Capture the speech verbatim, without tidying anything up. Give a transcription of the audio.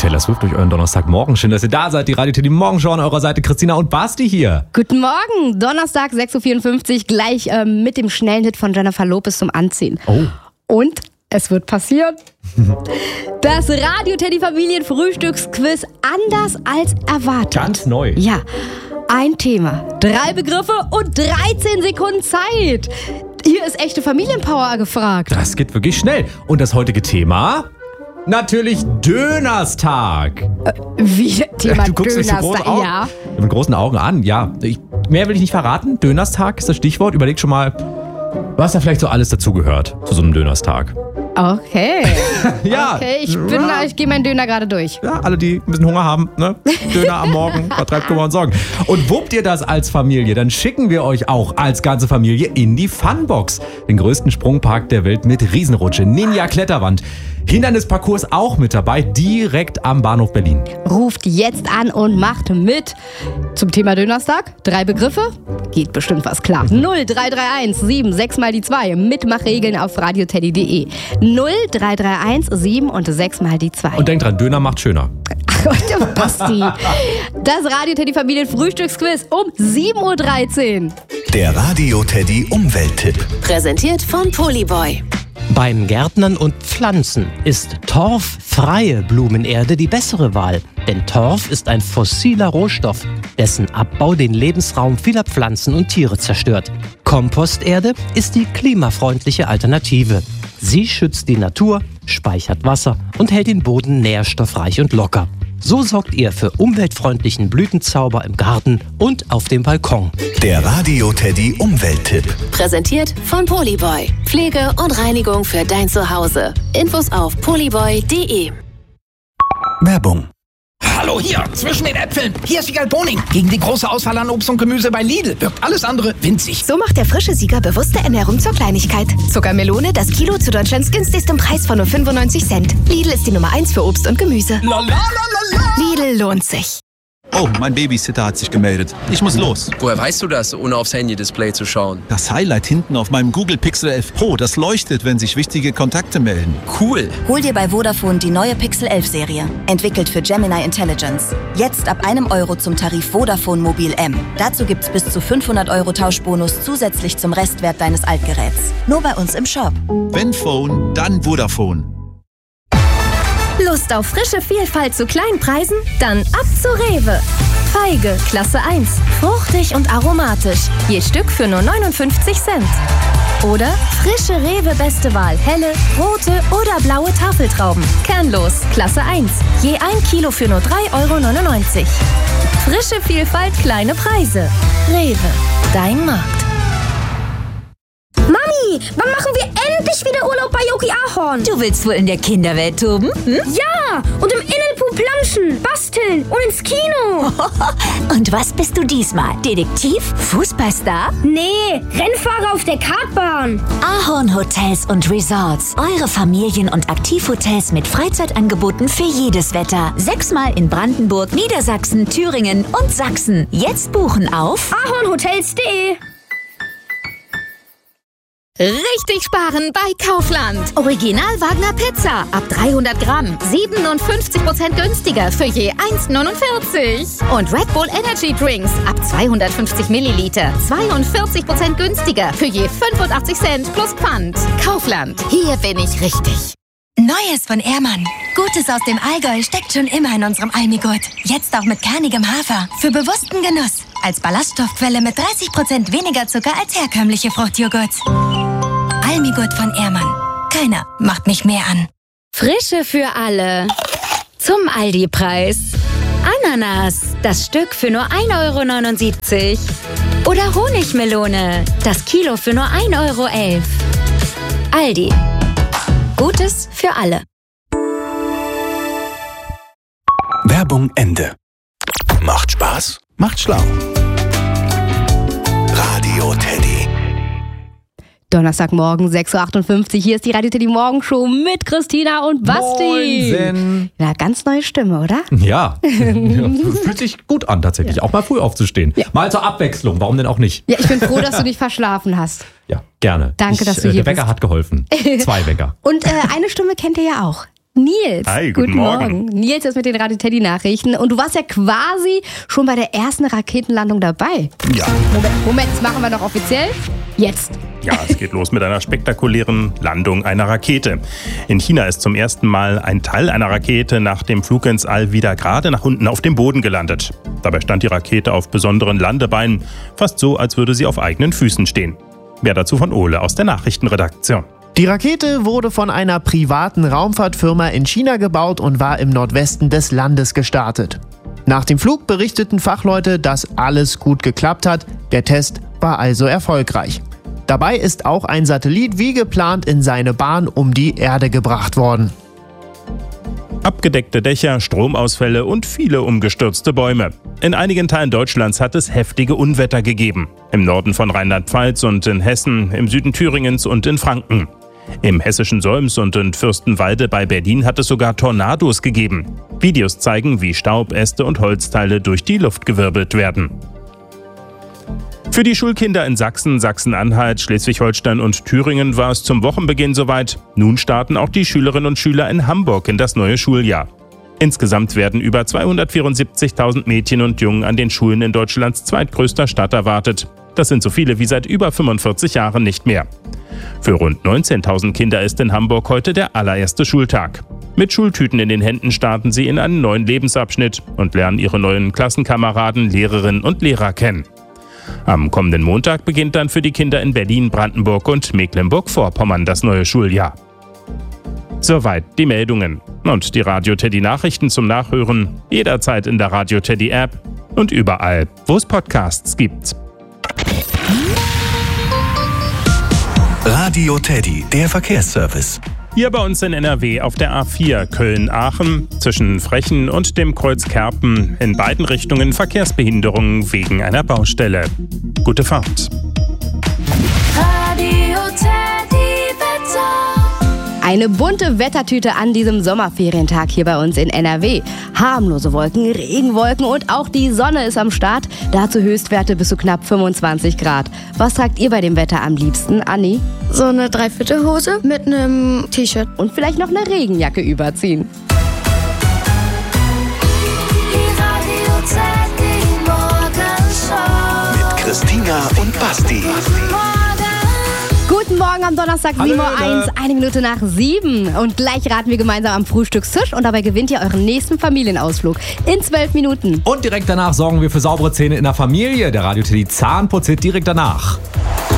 Taylor Swift durch euren Donnerstagmorgen. Schön, dass ihr da seid. Die Radio Teddy Morgenshow an eurer Seite. Christina und Basti hier. Guten Morgen. Donnerstag, sechs Uhr vierundfünfzig, gleich ähm, mit dem schnellen Hit von Jennifer Lopez zum Anziehen. Oh. Und es wird passieren. Das Radio Teddy Familienfrühstücksquiz anders als erwartet. Ganz neu. Ja. Ein Thema, drei Begriffe und dreizehn Sekunden Zeit. Hier ist echte Familienpower gefragt. Das geht wirklich schnell. Und das heutige Thema? Natürlich Dönerstag. Äh, wie? Thema Du guckst mich so groß Dönerstag, auf. ja. Mit großen Augen an, ja. Ich, mehr will ich nicht verraten. Dönerstag ist das Stichwort. Überleg schon mal, was da vielleicht so alles dazugehört zu so einem Dönerstag. Okay. Ja. Okay, ich bin da, ich gehe meinen Döner gerade durch. Ja, alle, die ein bisschen Hunger haben, ne? Döner am Morgen, vertreibt Kummer und Sorgen. Und wuppt ihr das als Familie, dann schicken wir euch auch als ganze Familie in die Funbox. Den größten Sprungpark der Welt mit Riesenrutsche, Ninja-Kletterwand, Hindernisparcours auch mit dabei, direkt am Bahnhof Berlin. Ruft jetzt an und macht mit. Zum Thema Dönerstag, drei Begriffe, geht bestimmt was klar. null drei drei eins sieben sechs mal die zwei, Mitmachregeln auf radioteddy punkt de. null drei drei eins sieben und sechs mal die zwei. Und denkt dran, Döner macht schöner. Ach Gott, Basti. Das Radio Teddy Familien Frühstücksquiz um sieben Uhr dreizehn. Der Radio Teddy Umwelttipp. Präsentiert von Polyboy. Beim Gärtnern und Pflanzen ist torffreie Blumenerde die bessere Wahl. Denn Torf ist ein fossiler Rohstoff, dessen Abbau den Lebensraum vieler Pflanzen und Tiere zerstört. Komposterde ist die klimafreundliche Alternative. Sie schützt die Natur, speichert Wasser und hält den Boden nährstoffreich und locker. So sorgt ihr für umweltfreundlichen Blütenzauber im Garten und auf dem Balkon. Der Radio Teddy Umwelttipp. Präsentiert von Polyboy. Pflege und Reinigung für dein Zuhause. Infos auf polyboy punkt de. Werbung. Hallo hier, zwischen den Äpfeln. Hier ist Wiegald Boning. Gegen die große Auswahl an Obst und Gemüse bei Lidl wirkt alles andere winzig. So macht der frische Sieger bewusste Ernährung zur Kleinigkeit. Zuckermelone, das Kilo zu Deutschlands günstigstem Preis von nur fünfundneunzig Cent. Lidl ist die Nummer eins für Obst und Gemüse. La, la, la, la, la. Lidl lohnt sich. Oh, mein Babysitter hat sich gemeldet. Ich muss los. Woher weißt du das, ohne aufs Handy-Display zu schauen? Das Highlight hinten auf meinem Google Pixel elf Pro, das leuchtet, wenn sich wichtige Kontakte melden. Cool. Hol dir bei Vodafone die neue Pixel elf Serie. Entwickelt für Gemini Intelligence. Jetzt ab einem Euro zum Tarif Vodafone Mobil M. Dazu gibt's bis zu fünfhundert Euro Tauschbonus zusätzlich zum Restwert deines Altgeräts. Nur bei uns im Shop. Wenn Phone, dann Vodafone. Lust auf frische Vielfalt zu kleinen Preisen? Dann ab zu Rewe. Feige, Klasse eins. Fruchtig und aromatisch. Je Stück für nur neunundfünfzig Cent. Oder frische Rewe Beste Wahl. Helle, rote oder blaue Tafeltrauben. Kernlos, Klasse eins. Je ein Kilo für nur drei Euro neunundneunzig. Frische Vielfalt, kleine Preise. Rewe, dein Markt. Mami, wann machen wir endlich wieder Urlaub bei Yogi Ahorn? Du willst wohl in der Kinderwelt toben? Hm? Ja, und im Innenpool planschen, basteln und ins Kino. Und was bist du diesmal? Detektiv? Fußballstar? Nee, Rennfahrer auf der Kartbahn. Ahorn Hotels und Resorts. Eure Familien- und Aktivhotels mit Freizeitangeboten für jedes Wetter. Sechsmal in Brandenburg, Niedersachsen, Thüringen und Sachsen. Jetzt buchen auf ahornhotels punkt de. Richtig sparen bei Kaufland. Original Wagner Pizza ab dreihundert Gramm. siebenundfünfzig Prozent günstiger für je eins neunundvierzig. Und Red Bull Energy Drinks ab zweihundertfünfzig Milliliter. zweiundvierzig Prozent günstiger für je fünfundachtzig Cent plus Pfand. Kaufland. Hier bin ich richtig. Neues von Ehrmann. Gutes aus dem Allgäu steckt schon immer in unserem Almigurt. Jetzt auch mit kernigem Hafer. Für bewussten Genuss. Als Ballaststoffquelle mit dreißig Prozent weniger Zucker als herkömmliche Fruchtjoghurts. Almigurt von Ehrmann. Keiner macht mich mehr an. Frische für alle. Zum Aldi-Preis. Ananas, das Stück für nur ein Euro neunundsiebzig. Oder Honigmelone, das Kilo für nur ein Euro elf. Aldi. Gutes für alle. Werbung Ende. Macht Spaß, macht schlau. Radio Teddy. Donnerstagmorgen, sechs Uhr achtundfünfzig. Hier ist die Radio Teddy Morgenshow mit Christina und Basti. Moinsen. Ja, ganz neue Stimme, oder? Ja. Ja, fühlt sich gut an tatsächlich, ja. Auch mal früh aufzustehen. Ja. Mal zur Abwechslung, warum denn auch nicht? Ja, ich bin froh, dass du dich verschlafen hast. Ja, gerne. Danke, ich, dass du äh, hier der Wecker bist. hat geholfen. Zwei Wecker. Und äh, eine Stimme kennt ihr ja auch. Nils. Hi, guten, guten Morgen. Morgen. Nils ist mit den Radio Teddy Nachrichten und du warst ja quasi schon bei der ersten Raketenlandung dabei. Ja. Moment, Moment, das machen wir noch offiziell. Jetzt. Ja, es geht los mit einer spektakulären Landung einer Rakete. In China ist zum ersten Mal ein Teil einer Rakete nach dem Flug ins All wieder gerade nach unten auf dem Boden gelandet. Dabei stand die Rakete auf besonderen Landebeinen, fast so, als würde sie auf eigenen Füßen stehen. Mehr dazu von Ole aus der Nachrichtenredaktion. Die Rakete wurde von einer privaten Raumfahrtfirma in China gebaut und war im Nordwesten des Landes gestartet. Nach dem Flug berichteten Fachleute, dass alles gut geklappt hat. Der Test war also erfolgreich. Dabei ist auch ein Satellit wie geplant in seine Bahn um die Erde gebracht worden. Abgedeckte Dächer, Stromausfälle und viele umgestürzte Bäume. In einigen Teilen Deutschlands hat es heftige Unwetter gegeben. Im Norden von Rheinland-Pfalz und in Hessen, im Süden Thüringens und in Franken. Im hessischen Solms und in Fürstenwalde bei Berlin hat es sogar Tornados gegeben. Videos zeigen, wie Staub, Äste und Holzteile durch die Luft gewirbelt werden. Für die Schulkinder in Sachsen, Sachsen-Anhalt, Schleswig-Holstein und Thüringen war es zum Wochenbeginn soweit. Nun starten auch die Schülerinnen und Schüler in Hamburg in das neue Schuljahr. Insgesamt werden über zweihundertvierundsiebzigtausend Mädchen und Jungen an den Schulen in Deutschlands zweitgrößter Stadt erwartet. Das sind so viele wie seit über fünfundvierzig Jahren nicht mehr. Für rund neunzehntausend Kinder ist in Hamburg heute der allererste Schultag. Mit Schultüten in den Händen starten sie in einen neuen Lebensabschnitt und lernen ihre neuen Klassenkameraden, Lehrerinnen und Lehrer kennen. Am kommenden Montag beginnt dann für die Kinder in Berlin, Brandenburg und Mecklenburg-Vorpommern das neue Schuljahr. Soweit die Meldungen. Und die Radio Teddy Nachrichten zum Nachhören jederzeit in der Radio Teddy App und überall, wo es Podcasts gibt. Radio Teddy, der Verkehrsservice. Hier bei uns in N R W auf der A vier Köln-Aachen zwischen Frechen und dem Kreuz Kerpen in beiden Richtungen Verkehrsbehinderungen wegen einer Baustelle. Gute Fahrt. Radio Teddy Wetter. Eine bunte Wettertüte an diesem Sommerferientag hier bei uns in N R W. Harmlose Wolken, Regenwolken und auch die Sonne ist am Start. Dazu Höchstwerte bis zu knapp fünfundzwanzig Grad. Was tragt ihr bei dem Wetter am liebsten, Anni? So eine Dreiviertelhose mit einem T-Shirt. Und vielleicht noch eine Regenjacke überziehen. Die Radio Teddy Morgenshow. Mit Christina und Basti. Guten Morgen am Donnerstag, sieben Uhr eins, eine Minute nach sieben. Und gleich raten wir gemeinsam am Frühstückstisch und dabei gewinnt ihr euren nächsten Familienausflug in zwölf Minuten. Und direkt danach sorgen wir für saubere Zähne in der Familie. Der Radio Teddy Zahnputz-Hit direkt danach.